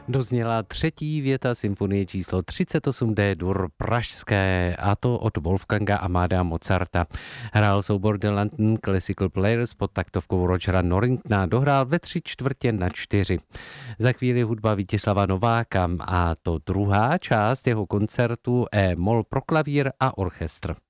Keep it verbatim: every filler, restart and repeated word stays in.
Dozněla třetí věta symfonie číslo třicet osm D-dur pražské, a to od Wolfganga Amadea Mozarta. Hrál soubor The London Classical Players pod taktovkou Rogera Norringtona, dohrál ve tři čtvrtě na čtyři. Za chvíli hudba Vítězslava Nováka, a to druhá část jeho koncertu E-moll pro klavír a orchestr.